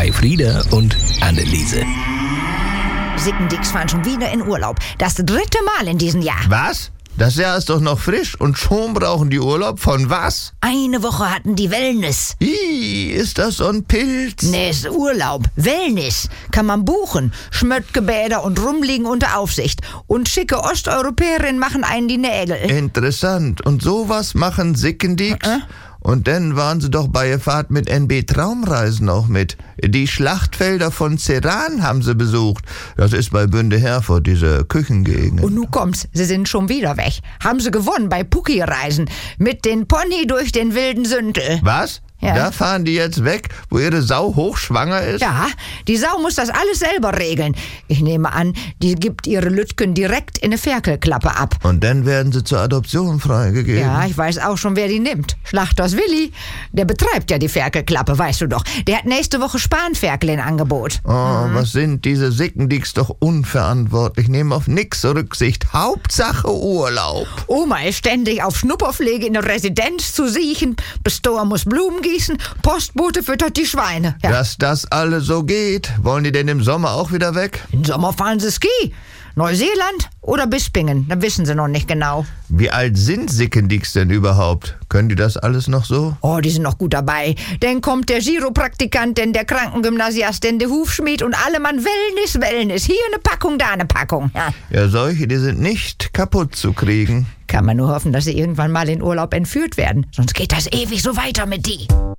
bei Frieda und Anneliese. Sickendicks fahren schon wieder in Urlaub. Das 3. Mal in diesem Jahr. Was? Das Jahr ist doch noch frisch und schon brauchen die Urlaub von was? Eine Woche hatten die Wellness. Ih, ist das so ein Pilz? Nee, ist Urlaub. Wellness. Kann man buchen. Schmöttgebäder und rumliegen unter Aufsicht. Und schicke Osteuropäerinnen machen einen die Nägel. Interessant. Und sowas machen Sickendicks? Und dann waren sie doch bei der Fahrt mit NB Traumreisen auch mit. Die Schlachtfelder von Sedan haben sie besucht. Das ist bei Bünde Herford, diese Küchengegend. Und nun kommt's, sie sind schon wieder weg. Haben sie gewonnen bei Pucki-Reisen. Mit den Pony durch den wilden Sündel. Was? Ja. Da fahren die jetzt weg, wo ihre Sau hochschwanger ist? Ja, die Sau muss das alles selber regeln. Ich nehme an, die gibt ihre Lütken direkt in eine Ferkelklappe ab. Und dann werden sie zur Adoption freigegeben. Ja, ich weiß auch schon, wer die nimmt. Schlachters Willi. Der betreibt ja die Ferkelklappe, weißt du doch. Der hat nächste Woche Spanferkel in Angebot. Oh, was sind diese Sickendicks doch unverantwortlich. Nehmen auf nix Rücksicht. Hauptsache Urlaub. Oma ist ständig auf Schnupperpflege in der Residenz zu siechen. Bestor muss Blumen gießen. Postbote füttert die Schweine. Ja. Dass das alles so geht. Wollen die denn im Sommer auch wieder weg? Im Sommer fahren sie Ski. Neuseeland oder Bispingen, da wissen sie noch nicht genau. Wie alt sind Sickendicks denn überhaupt? Können die das alles noch so? Oh, die sind noch gut dabei. Dann kommt der Chiropraktikant, denn der Krankengymnasiast, denn der Hufschmied und alle Mann Wellness. Hier eine Packung, da eine Packung. Ja. Ja, solche, die sind nicht kaputt zu kriegen. Kann man nur hoffen, dass sie irgendwann mal in Urlaub entführt werden. Sonst geht das ewig so weiter mit die.